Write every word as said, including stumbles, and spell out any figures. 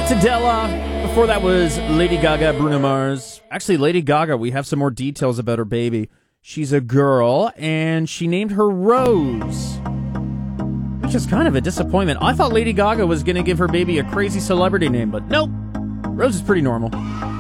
Mortadella. Before that was Lady Gaga, Bruno Mars. Actually, Lady Gaga, we have some more details about her baby. She's a girl, and she named her Rose, which is kind of a disappointment. I thought Lady Gaga was going to give her baby a crazy celebrity name, but nope. Rose is pretty normal.